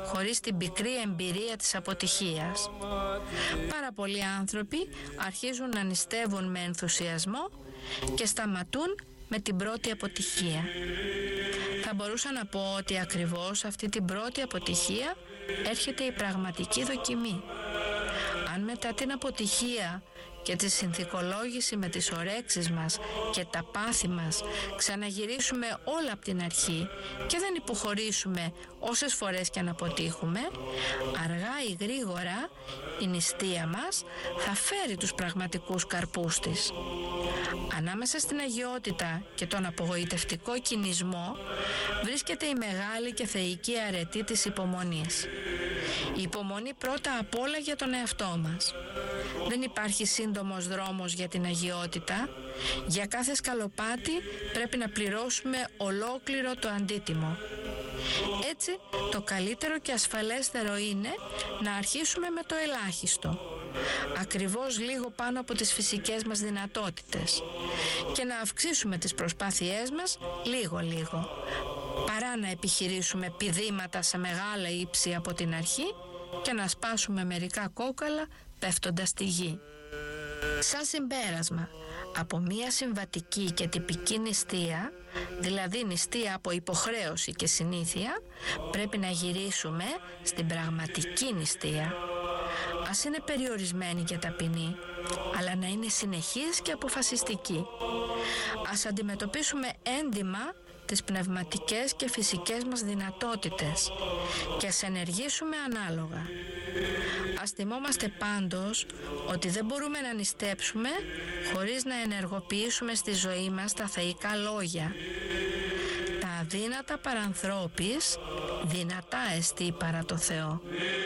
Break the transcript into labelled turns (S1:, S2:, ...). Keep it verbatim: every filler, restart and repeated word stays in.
S1: χωρίς την πικρή εμπειρία της αποτυχίας. Πάρα πολλοί άνθρωποι αρχίζουν να νηστεύουν με ενθουσιασμό και σταματούν με την πρώτη αποτυχία. Θα μπορούσα να πω ότι ακριβώς αυτή την πρώτη αποτυχία έρχεται η πραγματική δοκιμή. Αν μετά την αποτυχία και τη συνθηκολόγηση με τις ορέξεις μας και τα πάθη μας ξαναγυρίσουμε όλα από την αρχή και δεν υποχωρήσουμε όσες φορές και αν αποτύχουμε, αργά ή γρήγορα η νηστεία μας θα φέρει τους πραγματικούς καρπούς της. Ανάμεσα στην αγιότητα και τον απογοητευτικό κινησμό βρίσκεται η μεγάλη και θεϊκή αρετή της υπομονής. Η υπομονή πρώτα απ' όλα για τον εαυτό μας. Δεν υπάρχει σύντομος δρόμος για την αγιότητα. Για κάθε σκαλοπάτι πρέπει να πληρώσουμε ολόκληρο το αντίτιμο. Έτσι, το καλύτερο και ασφαλέστερο είναι να αρχίσουμε με το ελάχιστο, ακριβώς λίγο πάνω από τις φυσικές μας δυνατότητες, και να αυξήσουμε τις προσπάθειές μας λίγο-λίγο, παρά να επιχειρήσουμε πηδήματα σε μεγάλα ύψη από την αρχή και να σπάσουμε μερικά κόκαλα πέφτοντας στη γη. Σαν συμπέρασμα, από μία συμβατική και τυπική νηστεία, δηλαδή νηστεία από υποχρέωση και συνήθεια, πρέπει να γυρίσουμε στην πραγματική νηστεία. Ας είναι περιορισμένη και ταπεινή, αλλά να είναι συνεχής και αποφασιστική. Ας αντιμετωπίσουμε έντιμα τις πνευματικές και φυσικές μας δυνατότητες και ας ενεργήσουμε ανάλογα. Ας θυμόμαστε πάντως ότι δεν μπορούμε να νηστέψουμε χωρίς να ενεργοποιήσουμε στη ζωή μας τα θεϊκά λόγια. Τα αδύνατα παρανθρώπης δυνατά εστί παρά το Θεό.